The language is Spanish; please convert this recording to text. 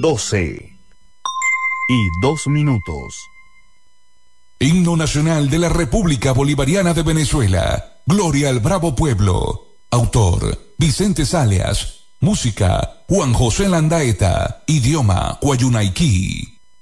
12:02. Himno Nacional de la República Bolivariana de Venezuela. Gloria al Bravo Pueblo. Autor: Vicente Salias. Música: Juan José Landaeta. Idioma: Guayunaiquí.